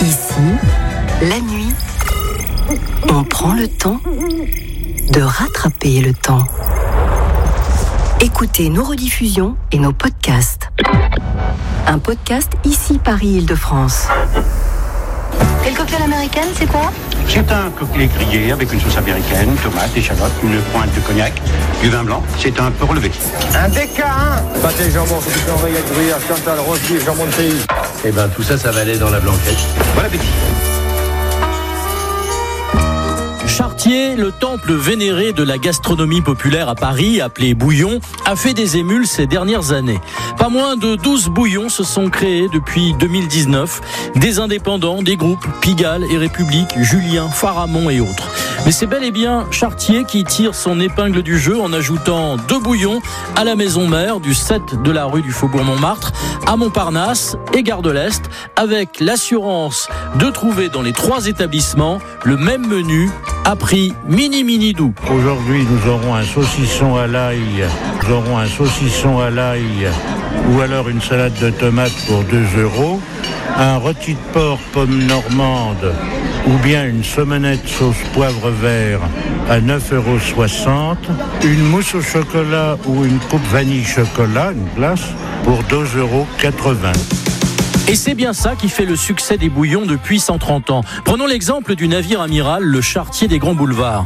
Ici, la nuit, on prend le temps de rattraper le temps. Écoutez nos rediffusions et nos podcasts. Un podcast Ici Paris-Île-de-France. Et le cocktail américaine, c'est quoi? C'est un cocktail grillé avec une sauce américaine, tomates, échalotes, une pointe de cognac, du vin blanc. C'est un peu relevé. Un DK1 pâté jambon, c'est en règle gruyère, Chantal, rose beef, jambon de pays. Eh ben tout ça, ça va aller dans la blanquette. Bon appétit. Chartier, le temple vénéré de la gastronomie populaire à Paris, appelé Bouillon, a fait des émules ces dernières années. Pas moins de 12 bouillons se sont créés depuis 2019. Des indépendants, des groupes, Pigalle et République, Julien, Pharamond et autres. Mais c'est bel et bien Chartier qui tire son épingle du jeu en ajoutant 2 bouillons à la maison mère du 7 de la rue du Faubourg-Montmartre, à Montparnasse et Gare de l'Est, avec l'assurance de trouver dans les 3 établissements le même menu à prix mini doux. Aujourd'hui, nous aurons un saucisson à l'ail, ou alors une salade de tomates pour 2 €, un rôti de porc pomme normande, ou bien une saumenette sauce poivre vert à 9,60 €, une mousse au chocolat ou une coupe vanille chocolat, une glace, pour 2,80 €. Et c'est bien ça qui fait le succès des bouillons depuis 130 ans. Prenons l'exemple du navire amiral, le Chartier des Grands Boulevards.